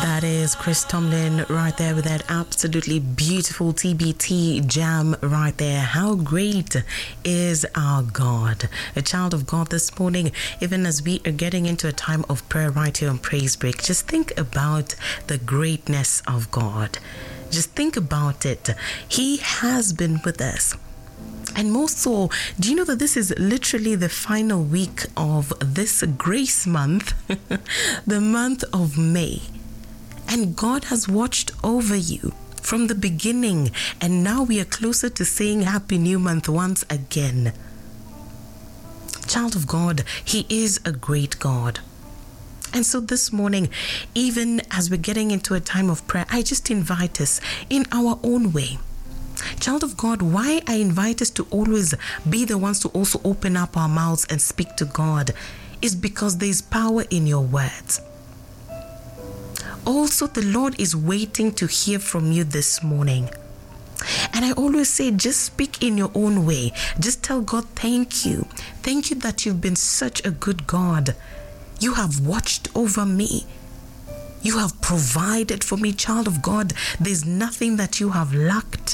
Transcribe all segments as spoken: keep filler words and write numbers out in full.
That is Chris Tomlin right there with that absolutely beautiful T B T jam right there. How great is our God? A child of God this morning, even as we are getting into a time of prayer right here on Praise Break, just think about the greatness of God. Just think about it. He has been with us. And most so, do you know that this is literally the final week of this grace month, the month of May? And God has watched over you from the beginning. And now we are closer to saying Happy New Month once again. Child of God, He is a great God. And so this morning, even as we're getting into a time of prayer, I just invite us in our own way. Child of God, why I invite us to always be the ones to also open up our mouths and speak to God is because there is power in your words. Also, the Lord is waiting to hear from you this morning. And I always say, just speak in your own way. Just tell God, thank you. Thank you that you've been such a good God. You have watched over me. You have provided for me, child of God. There's nothing that you have lacked.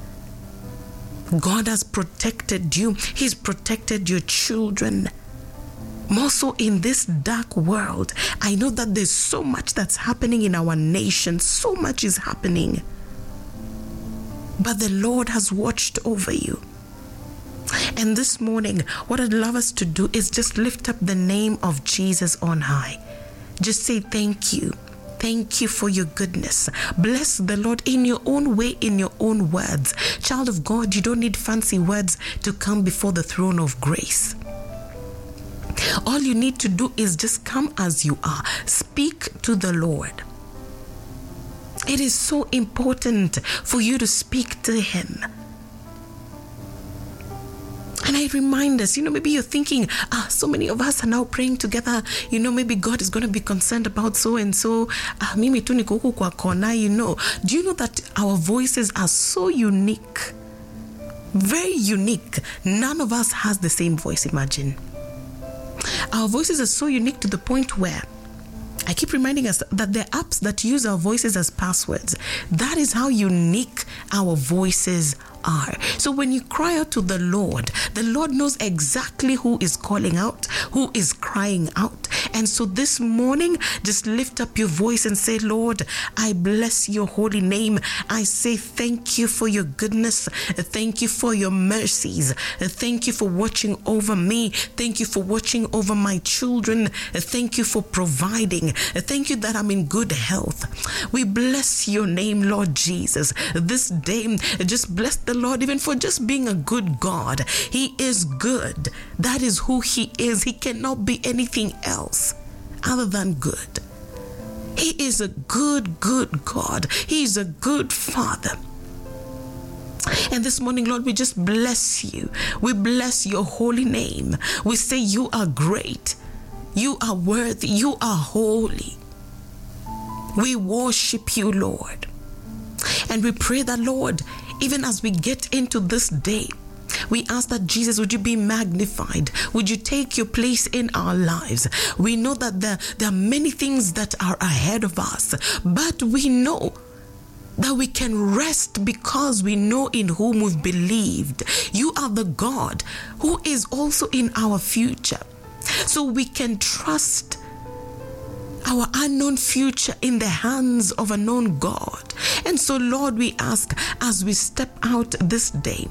God has protected you. He's protected your children. More so in this dark world, I know that there's so much that's happening in our nation. So much is happening. But the Lord has watched over you. And this morning, what I'd love us to do is just lift up the name of Jesus on high. Just say thank you. Thank you for your goodness. Bless the Lord in your own way, in your own words. Child of God, you don't need fancy words to come before the throne of grace. All you need to do is just come as you are. Speak to the Lord. It is so important for you to speak to Him. And I remind us, you know, maybe you're thinking, ah, so many of us are now praying together. You know, maybe God is going to be concerned about so and so. Ah, mimi tu niko huku kwa kona, you know. Do you know that our voices are so unique? Very unique. None of us has the same voice, imagine. Our voices are so unique to the point where I keep reminding us that there are apps that use our voices as passwords. That is how unique our voices are. So when you cry out to the Lord, the Lord knows exactly who is calling out, who is crying out. And so this morning, just lift up your voice and say, Lord, I bless your holy name. I say thank you for your goodness. Thank you for your mercies. Thank you for watching over me. Thank you for watching over my children. Thank you for providing. Thank you that I'm in good health. We bless your name, Lord Jesus. This day, just bless the Lord even for just being a good God. He is good. That is who He is. He cannot be anything else other than good. He is a good, good God. He is a good Father. And this morning, Lord, we just bless you. We bless your holy name. We say you are great. You are worthy. You are holy. We worship you, Lord. And we pray that, Lord, even as we get into this day, we ask that, Jesus, would you be magnified? Would you take your place in our lives? We know that there, there are many things that are ahead of us, but we know that we can rest because we know in whom we've believed. You are the God who is also in our future. So we can trust our unknown future in the hands of a known God. And so, Lord, we ask as we step out this day,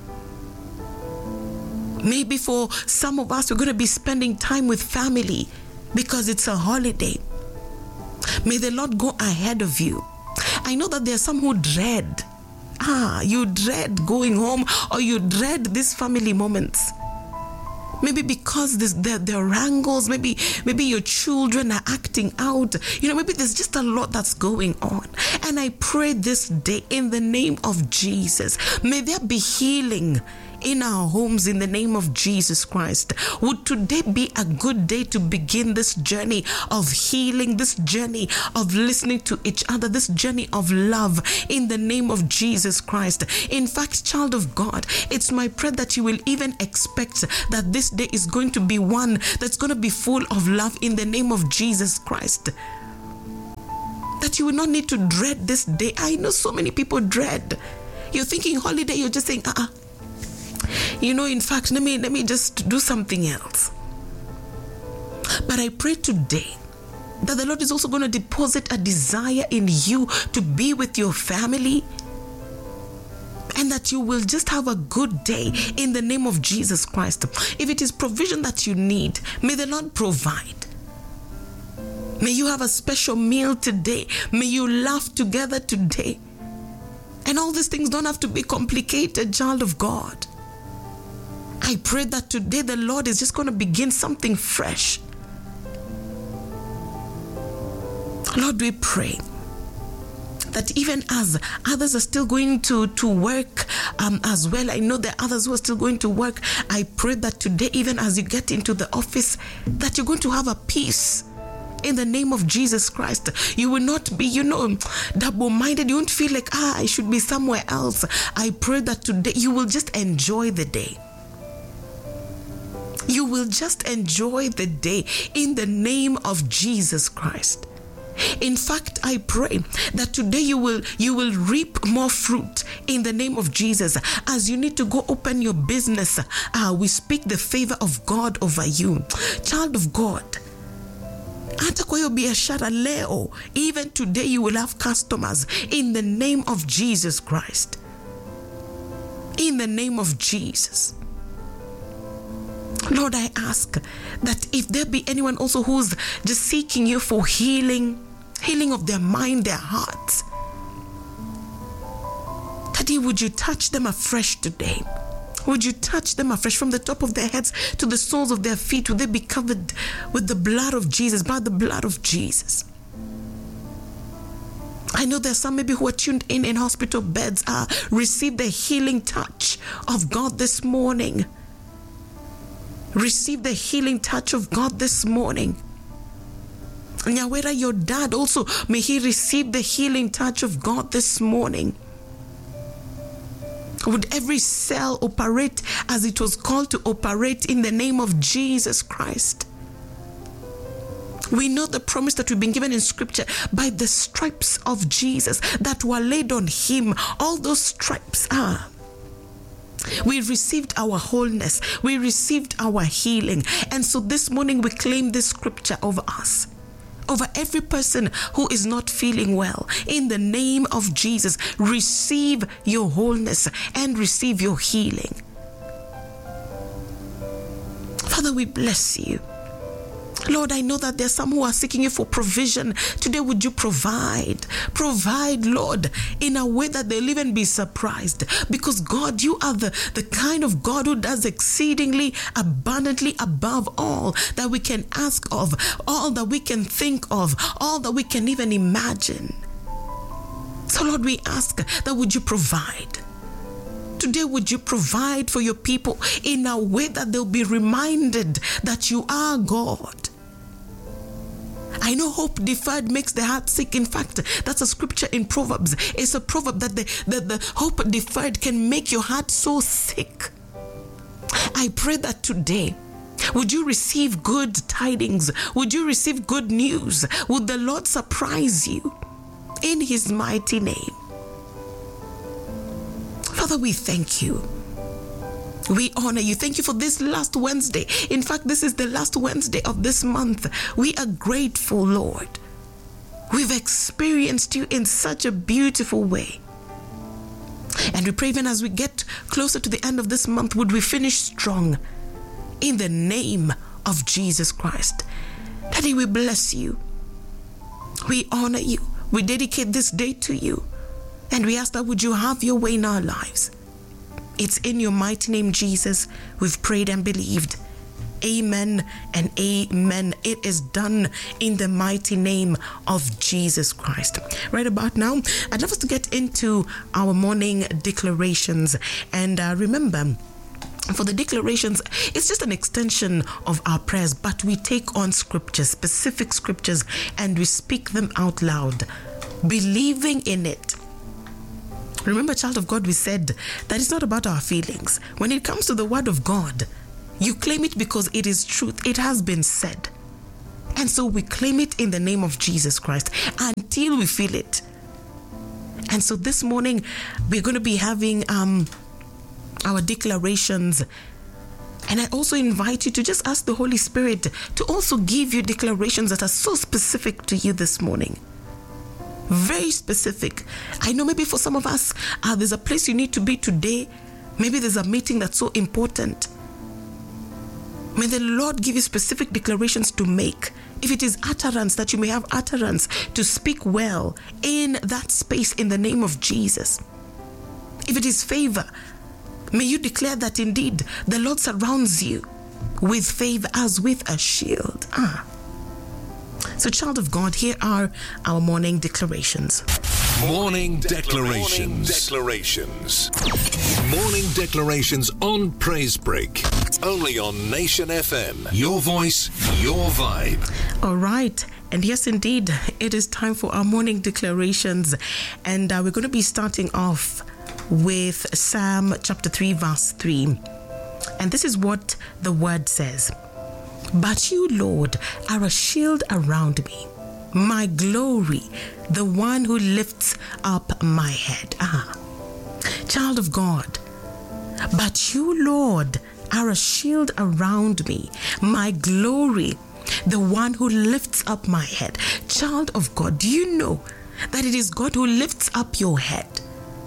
maybe for some of us, we're going to be spending time with family because it's a holiday. May the Lord go ahead of you. I know that there are some who dread. Ah, you dread going home, or you dread these family moments. Maybe because this, there, there are wrangles, maybe, maybe your children are acting out. You know, maybe there's just a lot that's going on. And I pray this day in the name of Jesus, may there be healing in our homes in the name of Jesus Christ. Would today be a good day to begin this journey of healing, this journey of listening to each other, this journey of love in the name of Jesus Christ. In fact, child of God, it's my prayer that you will even expect that this day is going to be one that's going to be full of love in the name of Jesus Christ. That you will not need to dread this day. I know so many people dread. You're thinking holiday, you're just saying, uh-uh. You know, in fact, let me, let me just do something else. But I pray today that the Lord is also going to deposit a desire in you to be with your family, and that you will just have a good day in the name of Jesus Christ. If it is provision that you need, may the Lord provide. May you have a special meal today. May you laugh together today. And all these things don't have to be complicated, child of God. I pray that today the Lord is just going to begin something fresh. Lord, we pray that even as others are still going to, to work um, as well, I know there are others who are still going to work. I pray that today, even as you get into the office, that you're going to have a peace in the name of Jesus Christ. You will not be, you know, double-minded. You won't feel like, ah, I should be somewhere else. I pray that today you will just enjoy the day. You will just enjoy the day in the name of Jesus Christ. In fact, I pray that today you will you will reap more fruit in the name of Jesus. As you need to go open your business, uh, we speak the favor of God over you. Child of God, hata kwa hiyo biashara leo, even today you will have customers in the name of Jesus Christ. In the name of Jesus. Lord, I ask that if there be anyone also who's just seeking you for healing, healing of their mind, their hearts, Daddy, would you touch them afresh today? Would you touch them afresh from the top of their heads to the soles of their feet? Would they be covered with the blood of Jesus, by the blood of Jesus? I know there's some maybe who are tuned in in hospital beds. Uh, receive the healing touch of God this morning. Receive the healing touch of God this morning. Nyawera, your dad also, may he receive the healing touch of God this morning. Would every cell operate as it was called to operate in the name of Jesus Christ? We know the promise that we've been given in scripture, by the stripes of Jesus that were laid on him. All those stripes are. We received our wholeness. We received our healing. And so this morning we claim this scripture over us, over every person who is not feeling well. In the name of Jesus, receive your wholeness and receive your healing. Father, we bless you. Lord, I know that there's some who are seeking you for provision. Today, would you provide? Provide, Lord, in a way that they'll even be surprised. Because, God, you are the, the kind of God who does exceedingly abundantly above all that we can ask of, all that we can think of, all that we can even imagine. So, Lord, we ask that would you provide? Today, would you provide for your people in a way that they'll be reminded that you are God? I know hope deferred makes the heart sick. In fact, that's a scripture in Proverbs. It's a proverb that the, the, the hope deferred can make your heart so sick. I pray that today, would you receive good tidings? Would you receive good news? Would the Lord surprise you in his mighty name? Father, we thank you. We honor you. Thank you for this last Wednesday. In fact, this is the last Wednesday of this month. We are grateful, Lord. We've experienced you in such a beautiful way. And we pray even as we get closer to the end of this month, would we finish strong in the name of Jesus Christ. Daddy, we bless you. We honor you. We dedicate this day to you. And we ask that would you have your way in our lives. It's in your mighty name, Jesus, we've prayed and believed. Amen and amen. It is done in the mighty name of Jesus Christ. Right about now, I'd love us to get into our morning declarations. And uh, remember, for the declarations, it's just an extension of our prayers, but we take on scriptures, specific scriptures, and we speak them out loud, believing in it. Remember, child of God, we said that it's not about our feelings. When it comes to the word of God, you claim it because it is truth. It has been said. And so we claim it in the name of Jesus Christ until we feel it. And so this morning, we're going to be having um, our declarations. And I also invite you to just ask the Holy Spirit to also give you declarations that are so specific to you this morning. Very specific. I know maybe for some of us, uh, there's a place you need to be today. Maybe there's a meeting that's so important. May the Lord give you specific declarations to make. If it is utterance, that you may have utterance to speak well in that space in the name of Jesus. If it is favor, may you declare that indeed the Lord surrounds you with favor as with a shield. Ah. So, child of God, here are our morning declarations. Morning declarations. Morning declarations. Morning declarations on Praise Break. Only on Nation F M. Your voice, your vibe. All right. And yes, indeed, it is time for our morning declarations. And uh, we're going to be starting off with Psalm chapter three, verse three. And this is what the word says. But you, Lord, are a shield around me, my glory, the one who lifts up my head. Ah, child of God, but you, Lord, are a shield around me, my glory, the one who lifts up my head. Child of God, do you know that it is God who lifts up your head?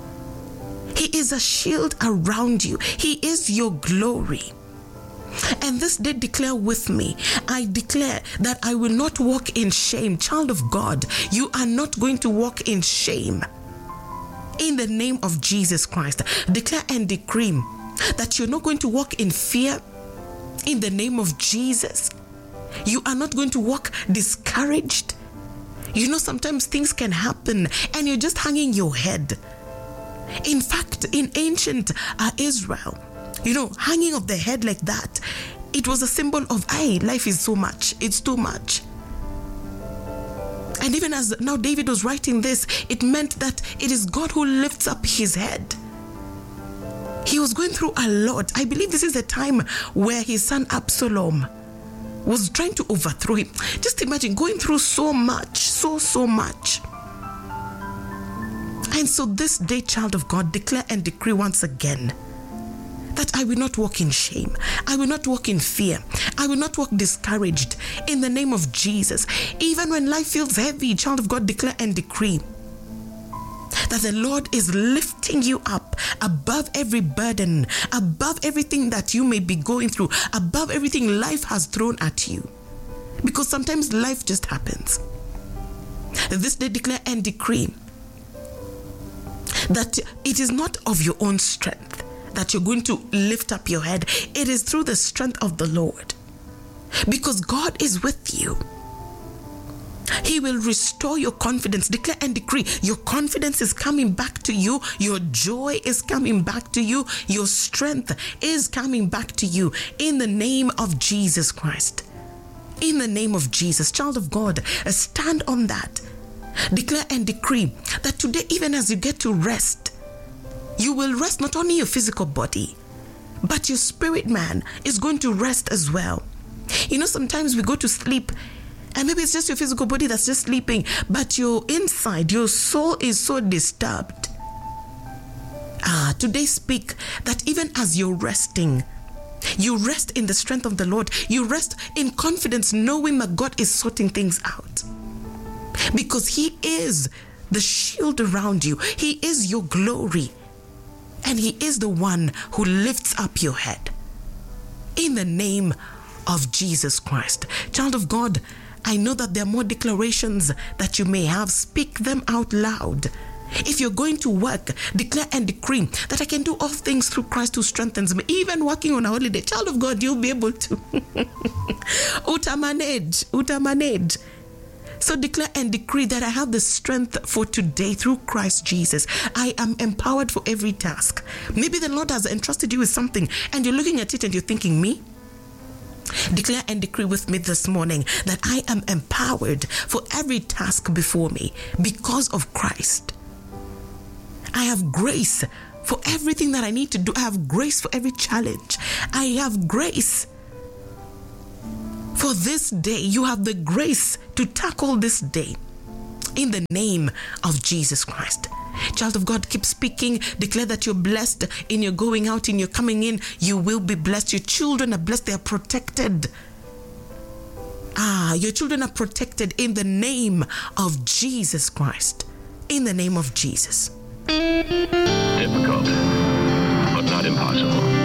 He is a shield around you. He is your glory. And this day declare with me, I declare that I will not walk in shame. Child of God, you are not going to walk in shame. In the name of Jesus Christ, declare and decree that you're not going to walk in fear. In the name of Jesus, you are not going to walk discouraged. You know, sometimes things can happen and you're just hanging your head. In fact, in ancient uh, Israel, you know, hanging of the head like that, it was a symbol of, hey, life is so much, it's too much. And even as now David was writing this, it meant that it is God who lifts up his head. He was going through a lot. I believe this is the time where his son Absalom was trying to overthrow him. Just imagine going through so much, so, so much. And so this day, child of God, declare and decree once again that I will not walk in shame. I will not walk in fear. I will not walk discouraged in the name of Jesus. Even when life feels heavy, child of God, declare and decree that the Lord is lifting you up above every burden, above everything that you may be going through, above everything life has thrown at you. Because sometimes life just happens. This day, declare and decree that it is not of your own strength that you're going to lift up your head. It is through the strength of the Lord. Because God is with you. He will restore your confidence. Declare and decree. Your confidence is coming back to you. Your joy is coming back to you. Your strength is coming back to you. In the name of Jesus Christ. In the name of Jesus. Child of God, stand on that. Declare and decree that today, even as you get to rest, you will rest not only your physical body, but your spirit man is going to rest as well. You know, sometimes we go to sleep and maybe it's just your physical body that's just sleeping, but your inside, your soul is so disturbed. Ah, today speak that even as you're resting, you rest in the strength of the Lord. You rest in confidence, knowing that God is sorting things out. Because He is the shield around you. He is your glory. And He is the one who lifts up your head. In the name of Jesus Christ. Child of God, I know that there are more declarations that you may have. Speak them out loud. If you're going to work, declare and decree that I can do all things through Christ who strengthens me. Even working on a holiday, child of God, you'll be able to. Uta manage, uta manage. So declare and decree that I have the strength for today through Christ Jesus. I am empowered for every task. Maybe the Lord has entrusted you with something and you're looking at it and you're thinking, me? Declare and decree with me this morning that I am empowered for every task before me because of Christ. I have grace for everything that I need to do. I have grace for every challenge. I have grace for this day. You have the grace to tackle this day in the name of Jesus Christ. Child of God, keep speaking. Declare that you're blessed in your going out, in your coming in. You will be blessed. Your children are blessed. They are protected. Ah, your children are protected in the name of Jesus Christ. In the name of Jesus. Difficult, but not impossible.